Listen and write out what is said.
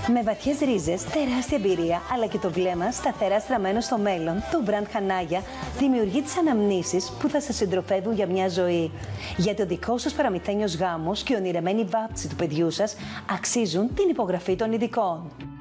Με βαθιές ρίζες, τεράστια εμπειρία, αλλά και το βλέμμα σταθερά στραμμένο στο μέλλον, το Brand Hanaya δημιουργεί τις αναμνήσεις που θα σας συντροφεύουν για μια ζωή. Γιατί ο δικός σας παραμυθένιος γάμος και η ονειρεμένη βάπτιση του παιδιού σας αξίζουν την υπογραφή των ειδικών.